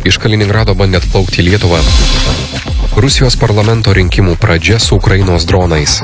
Iš Kaliningrado bandė atplaukti į Lietuvą. Rusijos parlamento rinkimų pradžia su Ukrainos dronais.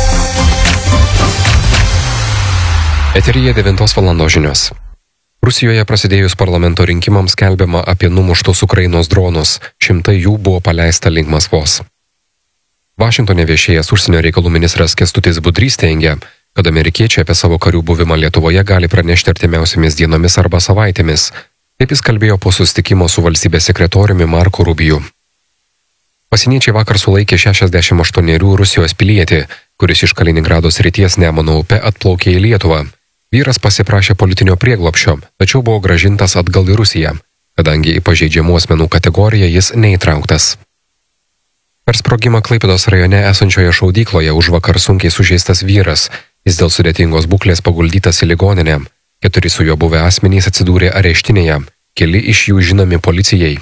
Eteryje 9 valandos žinios. Rusijoje prasidėjus parlamento rinkimams skelbiama apie numuštus Ukrainos dronus. 100 jų buvo paleista link Maskvos. Vašingtone viešėjęs užsienio reikalų ministras Kęstutis Budrys teigia, kad amerikiečiai apie savo karių buvimą Lietuvoje gali pranešti artimiausiamis dienomis arba savaitėmis. Taip jis kalbėjo po susitikimo su valstybės sekretoriumi Marku Rubiju. Pasieniečiai vakar sulaikė 68 Rusijos pilietį, kuris iš Kaliningrado srities Nemuno upe atplaukė į Lietuvą. Vyras pasiprašė politinio prieglobsčio, tačiau buvo grąžintas atgal į Rusiją, kadangi į pažeidžiamų asmenų kategoriją jis neįtrauktas. Per sprogimą Klaipėdos rajone esančioje šaudykloje užvakar sunkiai sužeistas vyras. Jis dėl sudėtingos būklės paguldytas į ligoninę. 4 su juo buvę asmenys atsidūrė areštinėje. Keli iš jų žinomi policijai.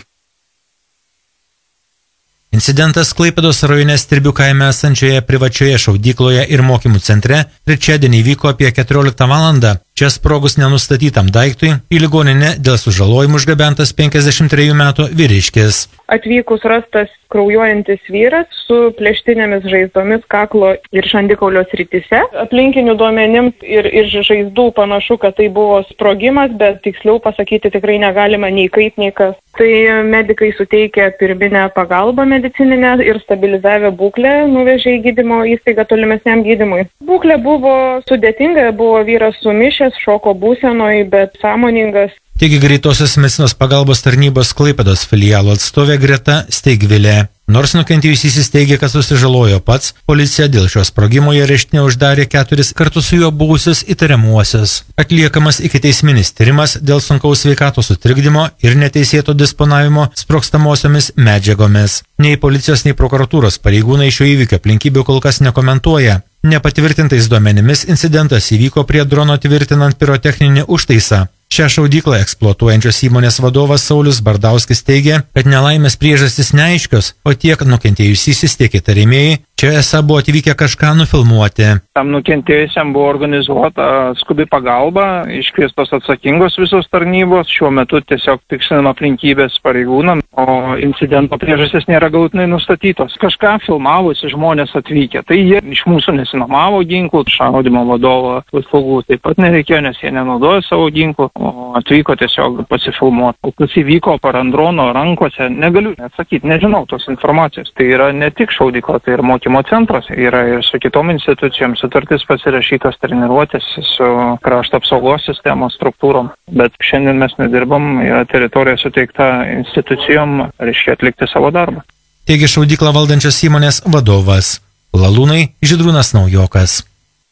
Incidentas Klaipėdos rajone Stirbių kaime esančioje privačioje šaudykloje ir mokymų centre trečiadienį vyko apie 14 valandą. Čia sprogus nenustatytam daiktui į ligoninę dėl sužalojimų išgabentas 53 metų vyriškis. Atvykus rastas kraujuojantis vyras su plėštinėmis žaizdomis kaklo ir žandikaulio srityse. Aplinkinių duomenims ir žaizdų panašu, kad tai buvo sprogimas, bet tiksliau pasakyti tikrai negalima nei kaip, nei kas. Tai medikai suteikė pirminę pagalbą medicininę ir stabilizavę būklę nuvežė į gydymo įstaigą tolimesniam gydymui. Būklė buvo sudėtinga, buvo vyras sumišęs, šoko būsenoj, bet sąmoningas. Taigi greitosios medicinos pagalbos tarnybos Klaipėdos filialo atstovė Greta Steigvilė. Nors nukentėjusysis teigia, kad susižalojo pats, policija dėl šio sprogimo į areštinę uždarė 4 kartu su juo buvusius įtariamuosius. Atliekamas ikiteisminis tyrimas dėl sunkaus sveikatos sutrikdymo ir neteisėto disponavimo sprogstamosiomis medžiagomis. Nei policijos, nei prokuratūros pareigūnai šio įvykio aplinkybių kol kas nekomentuoja. Nepatvirtintais duomenimis incidentas įvyko prie drono tvirtinant pirotechninį užtaisą. Šią šaudyklą eksploatuojančios įmonės vadovas Saulius Bardauskis teigia, kad nelaimės priežastys neaiškios, o tiek nukentėjusysis, tiek įtariamieji čia esą buvo atvykę kažką nufilmuoti. Tam nukentėjusiam buvo organizuota skubi pagalba, iškviestos atsakingos visos tarnybos, šiuo metu tiesiog tikslinama aplinkybės pareigūnam, o incidento priežastys nėra galutinai nustatytos. Kažką filmavusi žmonės atvykę, tai jie iš mūsų nesinomavo ginklų, šaudymo vadovo paslaugų taip pat nereikėjo, nes jie nenaudojo savo ginklų, o atvyko tiesiog pasifilmuoti. O kas įvyko parandrono rankose, negaliu atsakyti, nežinau tos informacijos. Tai yra ne tik šaudykla, tai ir mokymo centras, yra ir su kitom institucijom sutartis pasirašytos treniruotės su krašto apsaugos sistemos struktūrom. Bet šiandien mes nedirbam, yra teritorija suteikta institucijom, reiškia atlikti savo darbą. Taigi šaudyklą valdančios įmonės vadovas. Lalūnai Žydrūnas Naujokas.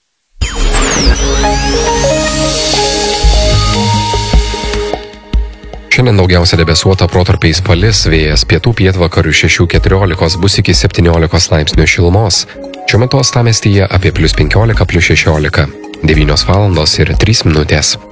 Šiandien daugiausia debesuota, protarpiais palis, vėjas pietų pietvakarių 6–14 bus iki 17 laipsnių šilumos. Šiuo metu uostamiestyje apie +15, +16. 9 valandos ir 3 minutės.